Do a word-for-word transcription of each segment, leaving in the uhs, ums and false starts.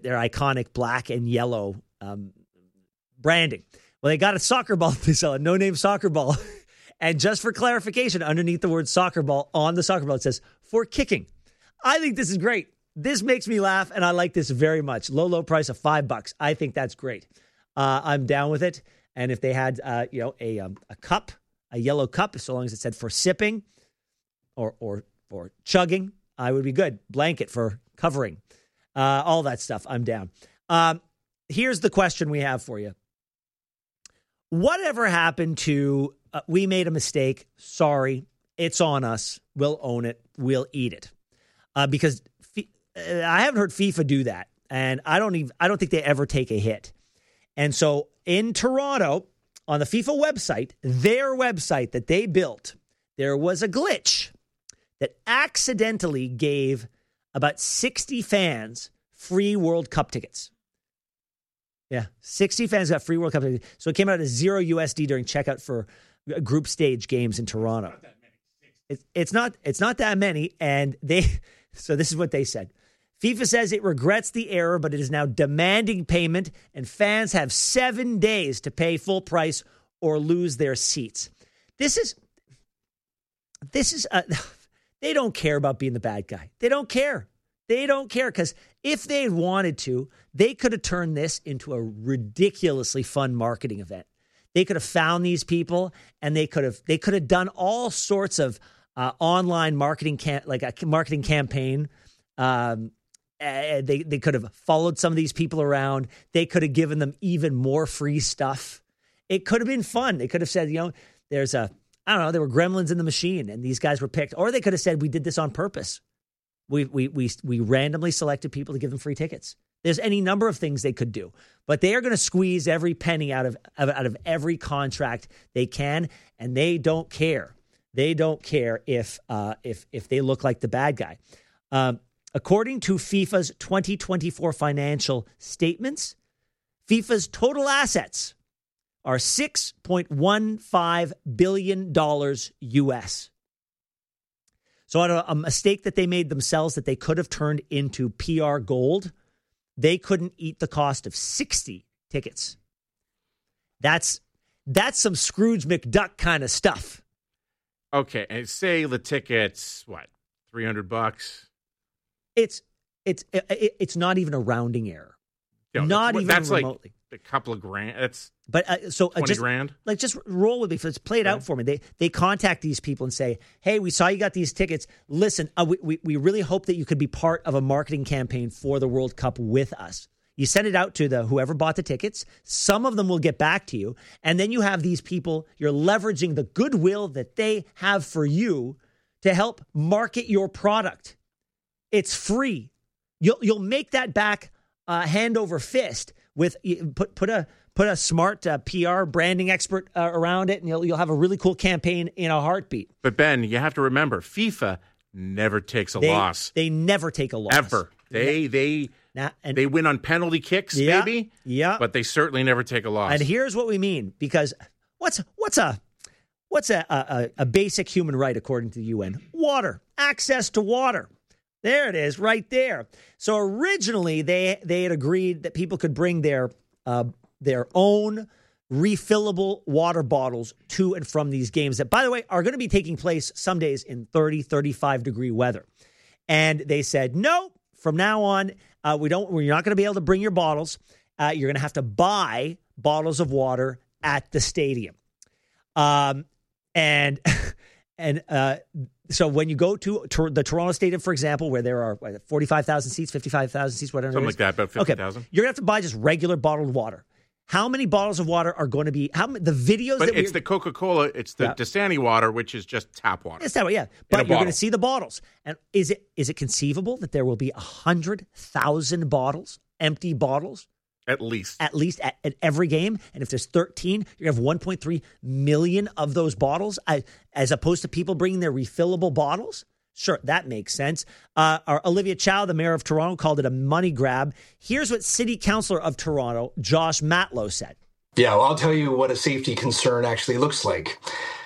their iconic black and yellow um, branding. Well, they got a soccer ball. They sell a no-name soccer ball. And just for clarification, underneath the word soccer ball on the soccer ball, it says for kicking. I think this is great. This makes me laugh, and I like this very much. Low, low price of five bucks. I think that's great. Uh, I'm down with it. And if they had, uh, you know, a um, a cup, a yellow cup, so long as it said for sipping or or or chugging, I would be good. Blanket for covering, uh, all that stuff. I'm down. Um, here's the question we have for you. Whatever happened to, uh, we made a mistake. Sorry. It's on us. We'll own it. We'll eat it. Uh, because F- I haven't heard FIFA do that. And I don't even, I don't think they ever take a hit. And so in Toronto, on the FIFA website, their website that they built, there was a glitch that accidentally gave about sixty fans free World Cup tickets. Yeah, sixty fans got free World Cup tickets. So it came out as zero U S D during checkout for group stage games in Toronto. Not that many. It's, it's not. It's not that many. And they. So this is what they said. FIFA says it regrets the error, but it is now demanding payment, and fans have seven days to pay full price or lose their seats. This is. This is. Uh, they don't care about being the bad guy. They don't care. They don't care because if they wanted to, they could have turned this into a ridiculously fun marketing event. They could have found these people and they could have they could have done all sorts of uh, online marketing, cam- like a marketing campaign. Um, they they could have followed some of these people around. They could have given them even more free stuff. It could have been fun. They could have said, you know, there's a I don't know, there were gremlins in the machine and these guys were picked, or they could have said we did this on purpose. We we we we randomly selected people to give them free tickets. There's any number of things they could do, but they are going to squeeze every penny out of out of every contract they can, and they don't care. They don't care if uh, if if they look like the bad guy. Um, according to FIFA's twenty twenty-four financial statements, FIFA's total assets are six point one five billion dollars U S. So on a, a mistake that they made themselves that they could have turned into P R gold, they couldn't eat the cost of sixty tickets. That's that's some Scrooge McDuck kind of stuff. Okay, and say the tickets, what, three hundred bucks? It's it's it, it's not even a rounding error. You know, not that's, even that's remotely. Like a couple of grand. That's But uh, so twenty uh, just, grand. Like just roll with me. Let's play it right. out for me. They they contact these people and say, "Hey, we saw you got these tickets. Listen, uh, we, we we really hope that you could be part of a marketing campaign for the World Cup with us." You send it out to the whoever bought the tickets. Some of them will get back to you, and then you have these people. You're leveraging the goodwill that they have for you to help market your product. It's free. You'll you'll make that back uh, hand over fist with put put a. Put a smart uh, P R branding expert uh, around it, and you'll you'll have a really cool campaign in a heartbeat. But Ben, you have to remember, FIFA never takes a they, loss. They never take a loss ever. They they now, and, they win on penalty kicks, yeah, maybe. Yeah, but they certainly never take a loss. And here's what we mean: because what's what's a what's a a, a basic human right according to the U N? Water, access to water. There it is, right there. So originally they they had agreed that people could bring their uh, their own refillable water bottles to and from these games that, by the way, are going to be taking place some days in thirty, thirty-five degree weather. And they said, no, from now on, uh, we don't, we're not going to be able to bring your bottles. Uh, you're going to have to buy bottles of water at the stadium. Um, and, and, uh, so when you go to, to the Toronto Stadium, for example, where there are what, forty-five thousand seats, fifty-five thousand seats, whatever. Something like that, about fifty thousand. Okay, you're going to have to buy just regular bottled water. How many bottles of water are going to be? How the videos? But that it's the Coca-Cola. It's the yeah. Dasani water, which is just tap water. It's that way, yeah. But you're going to see the bottles. And is it is it conceivable that there will be a hundred thousand bottles, empty bottles, at least, at least at, at every game? And if there's thirteen, you're going to have one point three million of those bottles, as opposed to people bringing their refillable bottles. Sure, that makes sense. Uh, our Olivia Chow, the mayor of Toronto, called it a money grab. Here's what City Councillor of Toronto, Josh Matlow, said. Yeah, well, I'll tell you what a safety concern actually looks like.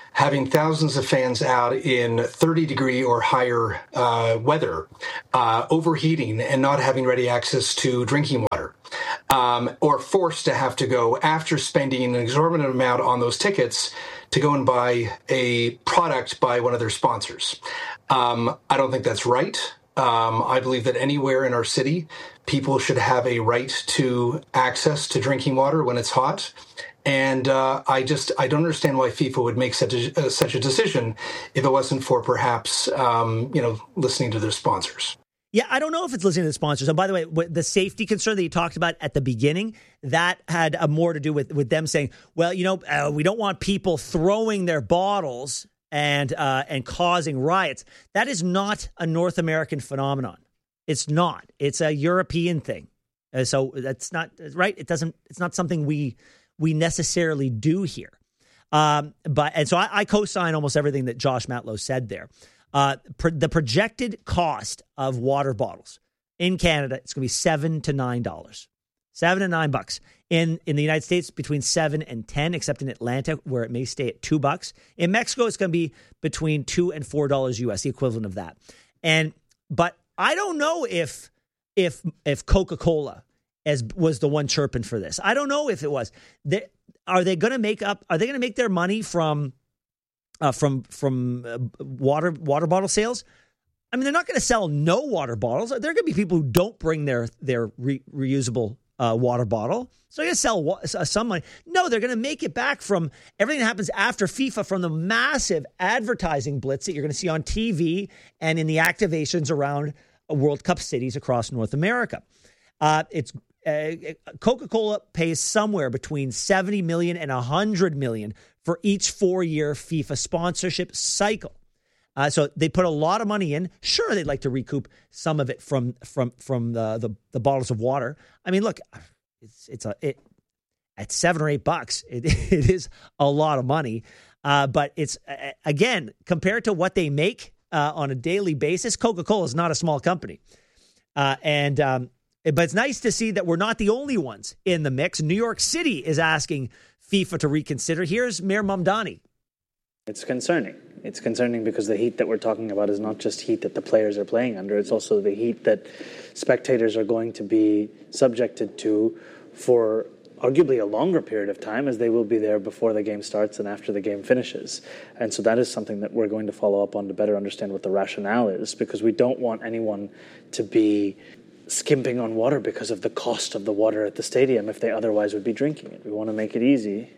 having thousands of fans out in thirty degree or higher uh, weather, uh, overheating and not having ready access to drinking water, um, or forced to have to go after spending an exorbitant amount on those tickets to go and buy a product by one of their sponsors. Um, I don't think that's right. Um, I believe that anywhere in our city, people should have a right to access to drinking water when it's hot. And uh, I just I don't understand why FIFA would make such a, uh, such a decision if it wasn't for perhaps um, you know listening to their sponsors. Yeah, I don't know if it's listening to the sponsors. And by the way, the safety concern that you talked about at the beginning, that had uh, more to do with, with them saying, well, you know, uh, we don't want people throwing their bottles and uh, and causing riots. That is not a North American phenomenon. It's not. It's a European thing. Uh, so that's not right. It doesn't. It's not something we we necessarily do here. Um, but and so I, I co-sign almost everything that Josh Matlow said there. Uh, pro- the projected cost of water bottles in Canada, it's going to be seven to nine dollars, seven to nine bucks. In in the United States, between seven and ten, except in Atlanta, where it may stay at two bucks. In Mexico, it's going to be between two and four dollars U S, the equivalent of that. And but I don't know if if if Coca-Cola as was the one chirping for this. I don't know if it was. They, are they going to make up? Are they going to make their money from? Uh, from from uh, water water bottle sales? I mean, they're not going to sell no water bottles. There are going to be people who don't bring their their re- reusable uh, water bottle, so they're going to sell wa- uh, some money. No, they're going to make it back from everything that happens after FIFA, from the massive advertising blitz that you're going to see on T V and in the activations around World Cup cities across North America. Uh, it's uh, Coca-Cola pays somewhere between seventy million and one hundred million for each four-year FIFA sponsorship cycle. Uh, so they put a lot of money in. Sure, they'd like to recoup some of it from from from the the, the bottles of water. I mean, look, it's it's a it at seven or eight bucks. It it is a lot of money, uh, but it's uh, again compared to what they make uh, on a daily basis. Coca-Cola is not a small company, uh, and um, but it's nice to see that we're not the only ones in the mix. New York City is asking FIFA to reconsider. Here's Mayor Mamdani. It's concerning. It's concerning because the heat that we're talking about is not just heat that the players are playing under. It's also the heat that spectators are going to be subjected to for arguably a longer period of time, as they will be there before the game starts and after the game finishes. And so that is something that we're going to follow up on to better understand what the rationale is, because we don't want anyone to be skimping on water because of the cost of the water at the stadium if they otherwise would be drinking it. We want to make it easy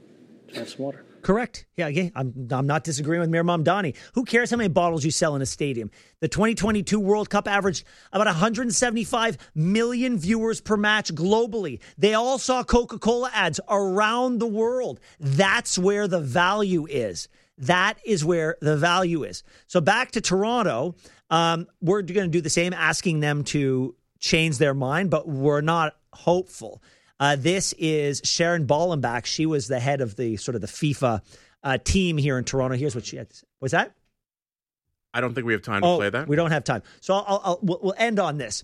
to have some water. Correct. Yeah, yeah, I'm I'm not disagreeing with Mayor Mamdani. Who cares how many bottles you sell in a stadium? The twenty twenty-two World Cup averaged about one hundred seventy-five million viewers per match globally. They all saw Coca-Cola ads around the world. That's where the value is. That is where the value is. So back to Toronto, um, we're going to do the same, asking them to change their mind, but we're not hopeful. Uh, this is Sharon Ballenbach. She was the head of the sort of the FIFA uh, team here in Toronto. Here's what she had to say. Was that? I don't think we have time to oh, play that. We don't have time. So I'll, I'll, we'll, we'll end on this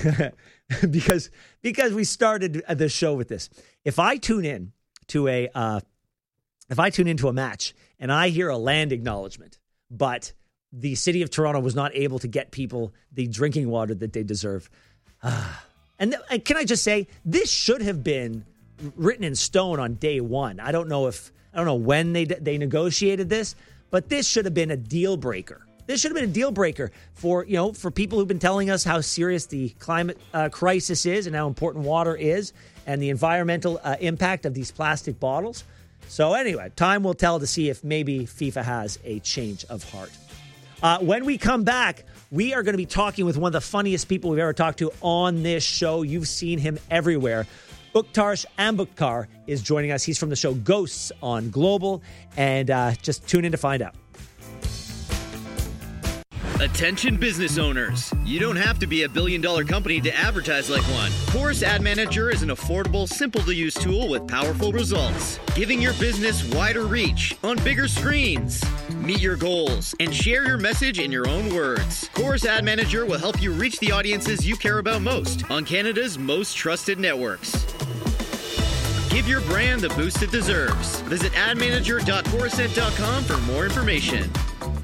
because because we started the show with this. If I tune in to a uh, if I tune into a match and I hear a land acknowledgement, but the city of Toronto was not able to get people the drinking water that they deserve. And, th- and can I just say, this should have been written in stone on day one. I don't know if I don't know when they they negotiated this, but this should have been a deal breaker. This should have been a deal breaker for you know for people who've been telling us how serious the climate uh, crisis is and how important water is and the environmental uh, impact of these plastic bottles. So anyway, time will tell to see if maybe FIFA has a change of heart. Uh, when we come back, we are going to be talking with one of the funniest people we've ever talked to on this show. You've seen him everywhere. Uktarsh Ambudkar is joining us. He's from the show Ghosts on Global. And uh, just tune in to find out. Attention business owners. You don't have to be a billion dollar company to advertise like one. Chorus Ad Manager is an affordable, simple to use tool with powerful results, giving your business wider reach on bigger screens. Meet your goals and share your message in your own words. Chorus Ad Manager will help you reach the audiences you care about most on Canada's most trusted networks. Give your brand the boost it deserves. Visit ad manager dot coruscant dot com for more information.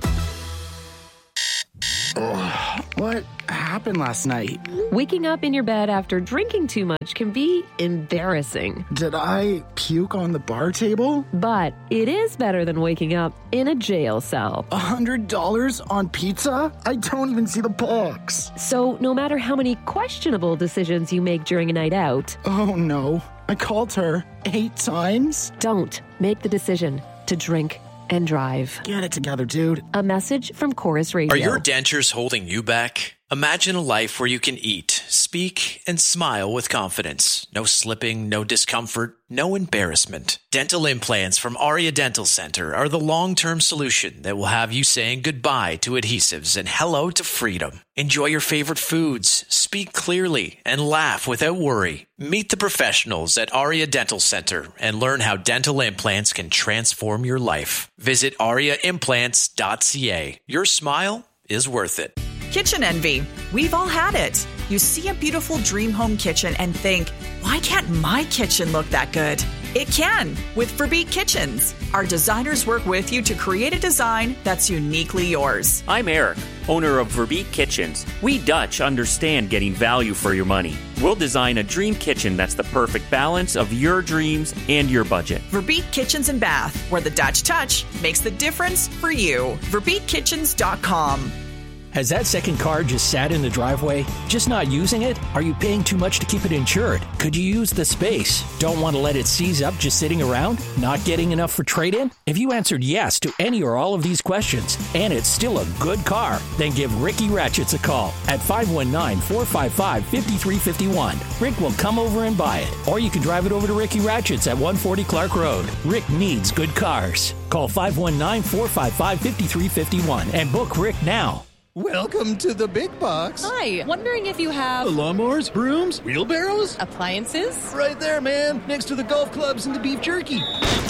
What happened last night? Waking up in your bed after drinking too much can be embarrassing. Did I puke on the bar table? But it is better than waking up in a jail cell. A hundred dollars on pizza? I don't even see the box. So no matter how many questionable decisions you make during a night out... Oh no, I called her eight times? Don't make the decision to drink and drive. Get it together, dude. A message from Chorus Radio. Are your dentures holding you back? Imagine a life where you can eat, speak, and smile with confidence. No slipping, no discomfort, no embarrassment. Dental implants from Aria Dental Center are the long-term solution that will have you saying goodbye to adhesives and hello to freedom. Enjoy your favorite foods, speak clearly, and laugh without worry. Meet the professionals at Aria Dental Center and learn how dental implants can transform your life. Visit aria implants dot c a. Your smile is worth it. Kitchen envy. We've all had it. You see a beautiful dream home kitchen and think, why can't my kitchen look that good? It can with Verbeek Kitchens. Our designers work with you to create a design that's uniquely yours. I'm Eric, owner of Verbeek Kitchens. We Dutch understand getting value for your money. We'll design a dream kitchen that's the perfect balance of your dreams and your budget. Verbeek Kitchens and Bath, where the Dutch touch makes the difference for you. verbeek kitchens dot com. Has that second car just sat in the driveway? Just not using it? Are you paying too much to keep it insured? Could you use the space? Don't want to let it seize up just sitting around? Not getting enough for trade-in? If you answered yes to any or all of these questions, and it's still a good car, then give Ricky Ratchets a call at five one nine, four five five, five three five one. Rick will come over and buy it. Or you can drive it over to Ricky Ratchets at one forty Clark Road. Rick needs good cars. Call five one nine, four five five, five three five one and book Rick now. Welcome to the big box. Hi, wondering if you have... lawnmowers, brooms, wheelbarrows? Appliances? Right there, man, next to the golf clubs and the beef jerky.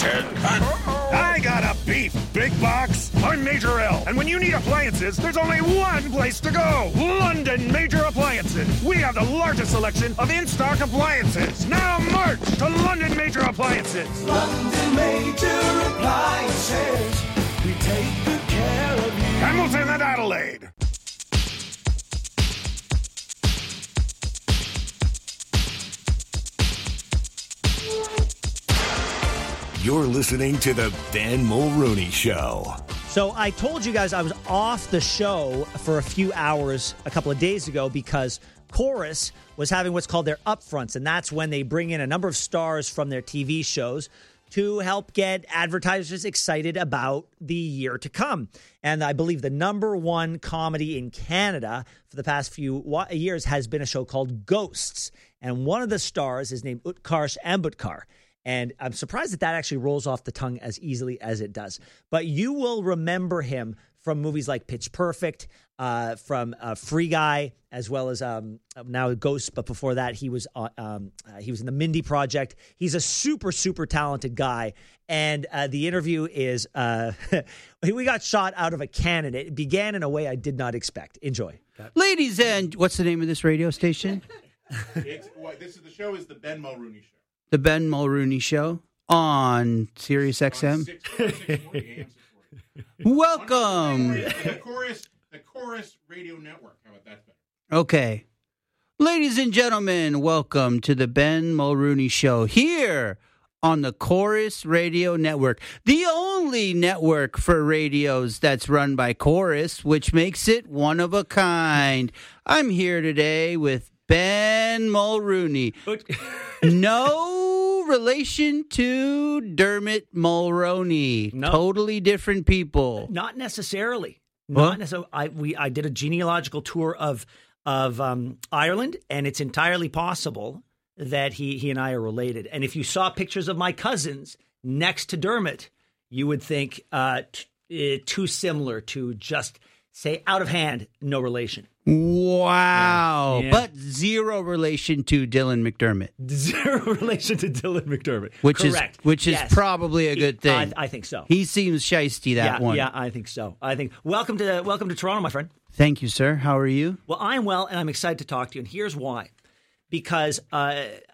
I got a beef big box. I'm Major L, and when you need appliances, there's only one place to go. London Major Appliances. We have the largest selection of in-stock appliances. Now march to London Major Appliances. London Major Appliances. We take good care of you. Hamilton and Adelaide. You're listening to the Ben Mulrooney Show. So I told you guys I was off the show for a few hours a couple of days ago because Chorus was having what's called their upfronts, and that's when they bring in a number of stars from their T V shows to help get advertisers excited about the year to come. And I believe the number one comedy in Canada for the past few years has been a show called Ghosts. And one of the stars is named Utkarsh Ambudkar. And I'm surprised that that actually rolls off the tongue as easily as it does. But you will remember him from movies like Pitch Perfect, uh, from uh, Free Guy, as well as um, now Ghost. But before that, he was uh, um, uh, he was in the Mindy Project. He's a super, super talented guy. And uh, the interview is, uh, we got shot out of a cannon. It began in a way I did not expect. Enjoy. Ladies and, what's the name of this radio station? It's, well, this is the show is the Ben Mulrooney Show. The Ben Mulrooney Show on Sirius X M. Welcome. The Chorus, the Chorus Radio Network. How about that? Okay. Ladies and gentlemen, welcome to the Ben Mulrooney Show here on the Chorus Radio Network, the only network for radios that's run by Chorus, which makes it one of a kind. I'm here today with Ben Mulrooney. No relation to Dermot Mulroney. No. Totally different people. Not necessarily. What? Not necessarily. I we I did a genealogical tour of of um, Ireland, and it's entirely possible that he he and I are related. And if you saw pictures of my cousins next to Dermot, you would think uh, t- uh, too similar to just say out of hand, no relation. Wow. Yeah. But zero relation to Dylan McDermott. Zero relation to Dylan McDermott. Which Correct. is which is Yes. probably a good thing. I, I think so. He seems shisty, that yeah, one. Yeah, I think so. I think welcome to welcome to Toronto, my friend. Thank you, sir. How are you? Well, I'm well, and I'm excited to talk to you. And here's why. Because uh,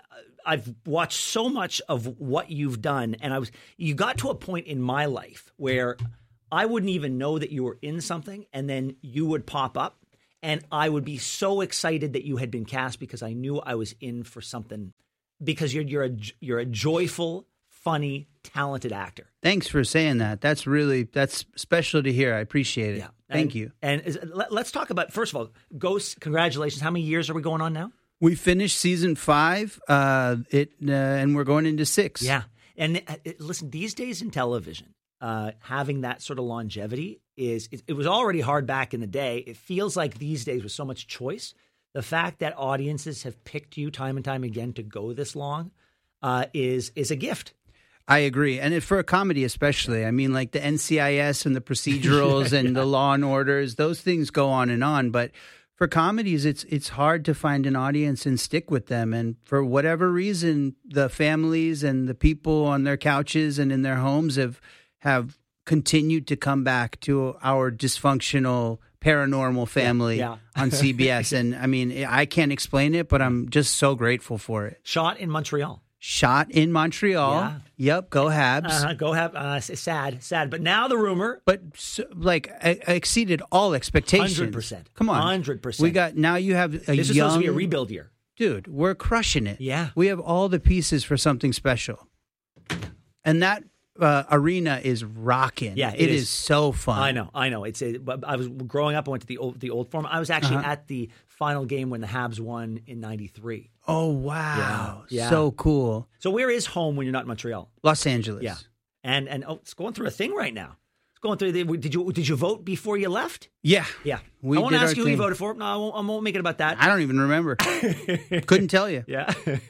I've watched so much of what you've done, and I was you got to a point in my life where I wouldn't even know that you were in something, and then you would pop up, and I would be so excited that you had been cast because I knew I was in for something. Because you're you're a you're a joyful, funny, talented actor. Thanks for saying that. That's really that's special to hear. I appreciate it. Yeah. Thank and, you. And is, let, let's talk about first of all, Ghosts. Congratulations! How many years are we going on now? We finished season five. Uh, it uh, and we're going into six. Yeah. And uh, it, listen, these days in television, uh, having that sort of longevity is it, it was already hard back in the day. It feels like these days with so much choice. The fact that audiences have picked you time and time again to go this long uh, is is a gift. I agree. And for a comedy especially, I mean, like the N C I S and the procedurals and yeah. the Law and Orders, those things go on and on. But for comedies, it's it's hard to find an audience and stick with them. And for whatever reason, the families and the people on their couches and in their homes have have continued to come back to our dysfunctional Paranormal Family yeah, yeah. on C B S. And I mean, I can't explain it, but I'm just so grateful for it. Shot in Montreal. Shot in Montreal. Yeah. Yep. Go Habs. Uh-huh, go Habs. Uh, sad, sad. But now the rumor. But so, like I, I exceeded all expectations. one hundred percent. Come on. one hundred percent. We got, now you have a this young. This is supposed to be a rebuild year. Dude, we're crushing it. Yeah. We have all the pieces for something special. And that Uh, arena is rocking. Yeah, it, it is. is so fun. I know, I know. It's a, I was growing up. I went to the old, the old Forum. I was actually Uh-huh. at the final game when the Habs won in ninety-three. Oh wow, Yeah, yeah. so cool. So where is home when you're not in Montreal? Los Angeles. Yeah, and and oh, it's going through a thing right now. It's going through. The, did you did you vote before you left? Yeah, yeah. We I won't did ask our you who you thing. voted for. No, I won't, I won't make it about that. I don't even remember. Couldn't tell you. Yeah.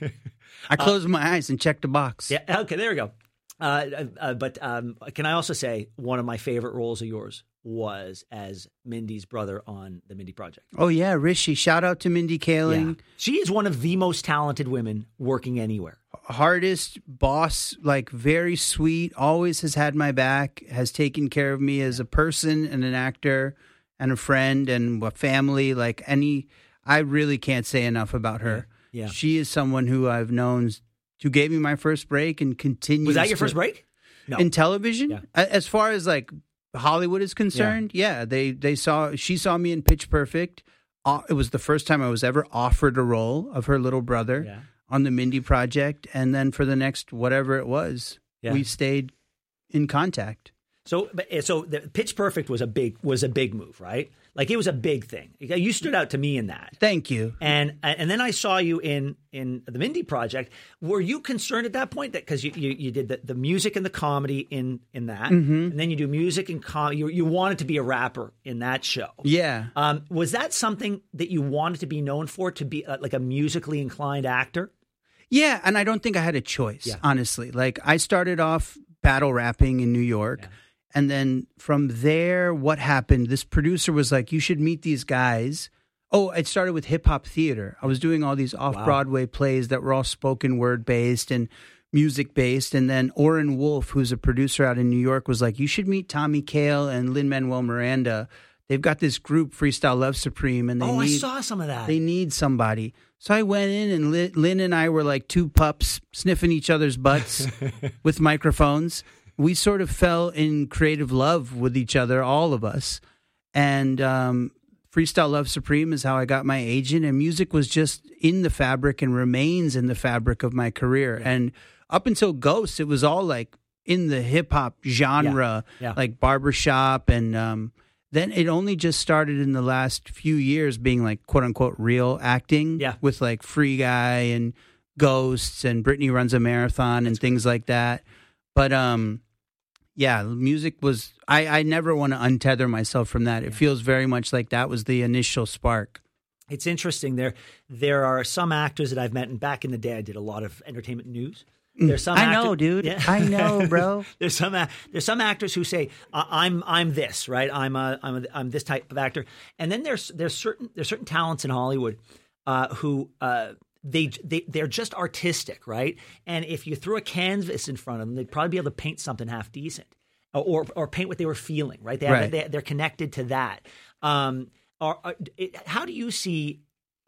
I closed uh, my eyes and checked a box. Yeah. Okay. There we go. Uh, uh, but um, can I also say one of my favorite roles of yours was as Mindy's brother on the Mindy Project. Oh yeah, Rishi. Shout out to Mindy Kaling. Yeah. She is one of the most talented women working anywhere. Hardest boss, like very sweet, always has had my back, has taken care of me as a person and an actor and a friend and a family. Like any, I really can't say enough about her. Yeah. Yeah. She is someone who I've known, who gave me my first break and continues. Was that your to, first break? No. In television? Yeah. As far as like Hollywood is concerned, yeah. yeah, they they saw she saw me in Pitch Perfect. Uh, it was the first time I was ever offered a role of her little brother Yeah. on the Mindy Project, and then for the next whatever it was, Yeah. we stayed in contact. So, but- so the Pitch Perfect was a big was a big move, right? Like it was a big thing. You stood out to me in that. Thank you. And and then I saw you in in the Mindy Project. Were you concerned at that point that because you, you you did the, the music and the comedy in in that, Mhm. and then you do music and comedy. You you wanted to be a rapper in that show. Yeah. Um, was that something that you wanted to be known for? To be uh, like a musically inclined actor? Yeah, and I don't think I had a choice, Yeah. honestly. Like I started off battle rapping in New York. Yeah. And then from there, what happened? This producer was like, you should meet these guys. Oh, it started with hip hop theater. I was doing all these off Broadway plays that were all spoken word based and music based. And then Orrin Wolf, who's a producer out in New York, was like, you should meet Tommy Kail and Lin-Manuel Miranda. They've got this group, Freestyle Love Supreme, and they Oh, I need saw some of that. they need somebody. So I went in, and Lin, Lin and I were like two pups sniffing each other's butts with microphones. We sort of fell in creative love with each other, all of us. And um, Freestyle Love Supreme is how I got my agent. And music was just in the fabric and remains in the fabric of my career. Yeah. And up until Ghosts, it was all like in the hip hop genre, Yeah. Yeah. like barbershop. And um, then it only just started in the last few years being like quote unquote real acting Yeah. with like Free Guy and Ghosts and Brittany Runs a Marathon and things like that. But um, yeah, music was, I, I never want to untether myself from that. It feels very much like that was the initial spark. It's interesting. There there are some actors that I've met, and back in the day I did a lot of entertainment news. There's some I know, actor- dude. Yeah. I know, bro. there's some a- there's some actors who say I- I'm I'm this, right? I'm a, I'm a, I'm this type of actor. And then there's there's certain there's certain talents in Hollywood uh, who uh, they they they're just artistic, right? And if you threw a canvas in front of them, they'd probably be able to paint something half decent, or or paint what they were feeling, right? They have, Right. They, they're connected to that. Um, are, are, it, how do you see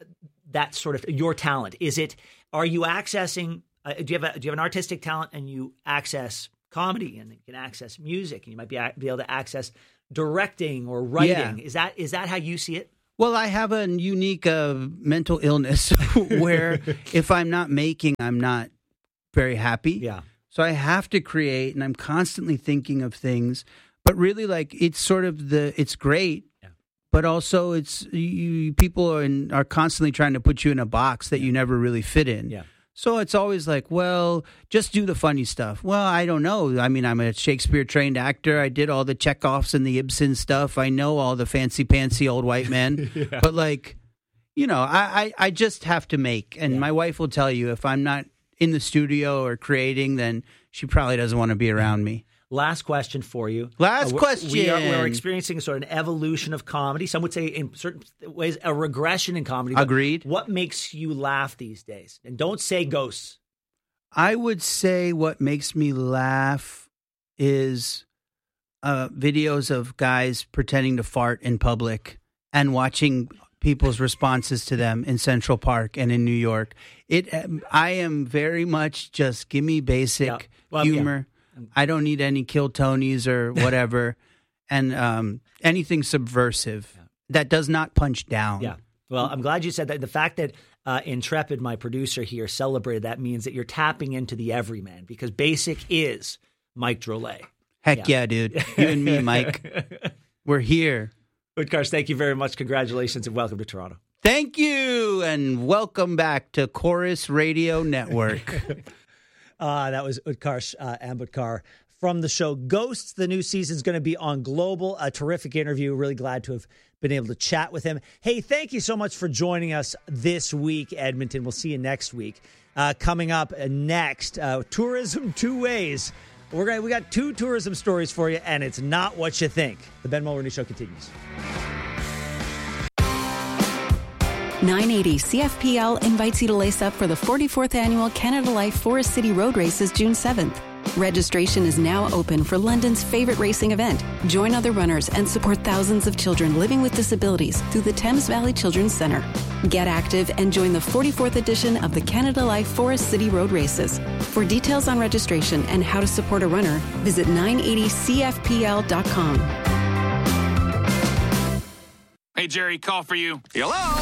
that sort of your talent? Is it, are you accessing, uh, do you have a, do you have an artistic talent and you access comedy and you can access music and you might be, be able to access directing or writing? Yeah. Is that, is that how you see it? Well, I have a unique uh, mental illness where if I'm not making, I'm not very happy. Yeah. So I have to create, and I'm constantly thinking of things. But really, like, it's sort of the, it's great, yeah. but also it's, you, people are, in, are constantly trying to put you in a box that yeah. you never really fit in. Yeah. So it's always like, well, just do the funny stuff. Well, I don't know. I mean, I'm a Shakespeare-trained actor. I did all the Chekhovs and the Ibsen stuff. I know all the fancy-pantsy old white men. yeah. But, like, you know, I, I, I just have to make. And yeah. my wife will tell you, if I'm not in the studio or creating, then she probably doesn't want to be around me. Last question for you. Last uh, question. We are, we're experiencing sort of an evolution of comedy. Some would say in certain ways a regression in comedy. Agreed. What makes you laugh these days? And don't say ghosts. I would say what makes me laugh is uh, videos of guys pretending to fart in public and watching people's responses to them in Central Park and in New York. It. I am very much just give me basic yeah. well, humor. Yeah. I don't need any Kill Tonys or whatever, and um, anything subversive yeah. that does not punch down. Yeah. Well, I'm glad you said that. The fact that uh, Intrepid, my producer here, celebrated that means that you're tapping into the everyman because basic is Mike Drolet. Heck yeah, yeah dude. You and me, Mike. We're here. Utkarsh, thank you very much. Congratulations and welcome to Toronto. Thank you, and welcome back to Chorus Radio Network. Uh, that was Utkarsh uh, Ambudkar from the show Ghosts. The new season is going to be on Global. A terrific interview. Really glad to have been able to chat with him. Hey, thank you so much for joining us this week, Edmonton. We'll see you next week. Uh, coming up next, uh, tourism two ways. We're gonna, we got two tourism stories for you, and it's not what you think. The Ben Mulroney Show continues. nine eighty C F P L invites you to lace up for the forty-fourth Annual Canada Life Forest City Road Races June seventh. Registration is now open for London's favorite racing event. Join other runners and support thousands of children living with disabilities through the Thames Valley Children's Centre. Get active and join the forty-fourth edition of the Canada Life Forest City Road Races. For details on registration and how to support a runner, visit nine eighty C F P L dot com. Hey, Jerry, call for you. Hello?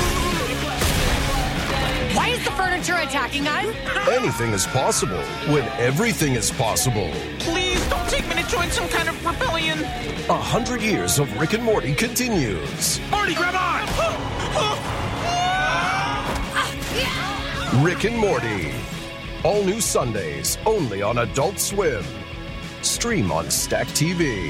Why is the furniture attacking us? Anything is possible when everything is possible. Please don't take me to join some kind of rebellion. A hundred years of Rick and Morty continues. Morty, grab on! Rick and Morty. All new Sundays, only on Adult Swim. Stream on Stack T V.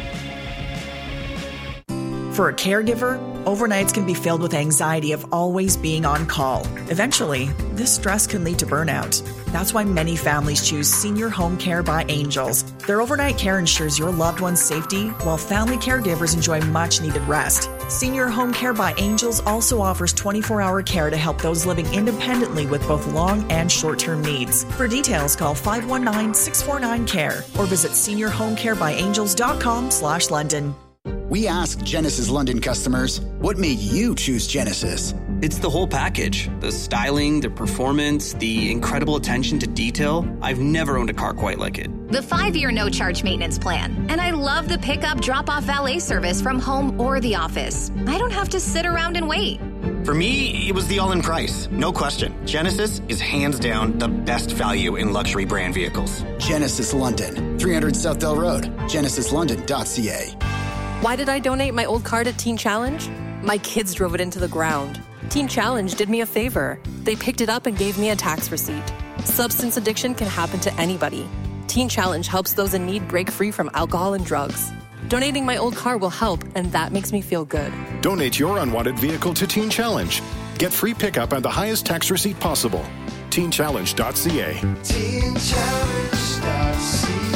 For a caregiver, overnights can be filled with anxiety of always being on call. Eventually, this stress can lead to burnout. That's why many families choose Senior Home Care by Angels. Their overnight care ensures your loved one's safety, while family caregivers enjoy much-needed rest. Senior Home Care by Angels also offers twenty-four hour care to help those living independently with both long and short-term needs. For details, call five one nine, six four nine, C A R E or visit senior home care by angels dot com slash London. We asked Genesis London customers, what made you choose Genesis? It's the whole package. The styling, the performance, the incredible attention to detail. I've never owned a car quite like it. The five-year no-charge maintenance plan. And I love the pickup drop-off valet service from home or the office. I don't have to sit around and wait. For me, it was the all-in price. No question. Genesis is hands down the best value in luxury brand vehicles. Genesis London, three hundred Southdale Road, genesis london dot c a. Why did I donate my old car to Teen Challenge? My kids drove it into the ground. Teen Challenge did me a favor. They picked it up and gave me a tax receipt. Substance addiction can happen to anybody. Teen Challenge helps those in need break free from alcohol and drugs. Donating my old car will help, and that makes me feel good. Donate your unwanted vehicle to Teen Challenge. Get free pickup and the highest tax receipt possible. teen challenge dot c a. teen challenge dot c a.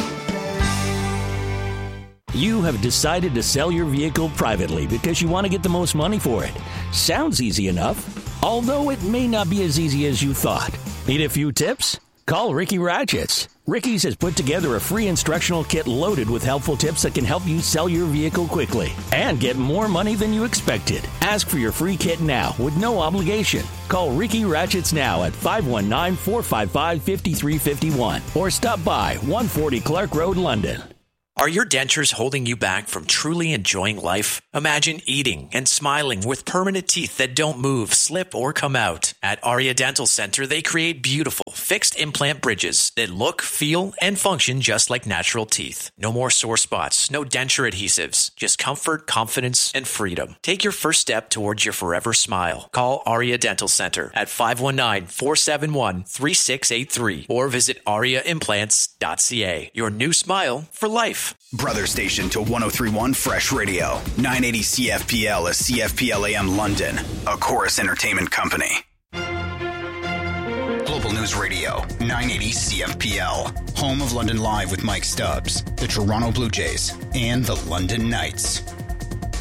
You have decided to sell your vehicle privately because you want to get the most money for it. Sounds easy enough, although it may not be as easy as you thought. Need a few tips? Call Ricky Ratchets. Ricky's has put together a free instructional kit loaded with helpful tips that can help you sell your vehicle quickly and get more money than you expected. Ask for your free kit now with no obligation. Call Ricky Ratchets now at five one nine, four five five, five three five one or stop by one forty Clark Road, London. Are your dentures holding you back from truly enjoying life? Imagine eating and smiling with permanent teeth that don't move, slip, or come out. At Aria Dental Center, they create beautiful, fixed implant bridges that look, feel, and function just like natural teeth. No more sore spots, no denture adhesives, just comfort, confidence, and freedom. Take your first step towards your forever smile. Call Aria Dental Center at five one nine, four seven one, three six eight three or visit aria implants dot c a. Your new smile for life. Brother station to one oh three point one Fresh Radio. nine eighty C F P L is C F P L A M London, a Chorus Entertainment company. Global News Radio, nine eighty C F P L. Home of London Live with Mike Stubbs, the Toronto Blue Jays, and the London Knights.